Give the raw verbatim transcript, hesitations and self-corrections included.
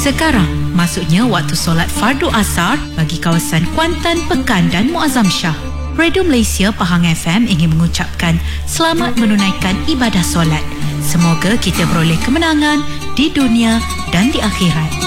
Sekarang, maksudnya waktu solat fardu asar bagi kawasan Kuantan, Pekan dan Muazzam Shah. Radio Malaysia Pahang F M ingin mengucapkan selamat menunaikan ibadah solat. Semoga kita beroleh kemenangan di dunia dan di akhirat.